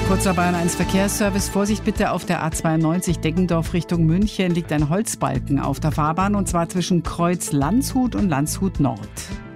Kurzer Bayern 1 Verkehrsservice. Vorsicht bitte auf der A92 Deggendorf Richtung München liegt ein Holzbalken auf der Fahrbahn und zwar zwischen Kreuz Landshut und Landshut Nord.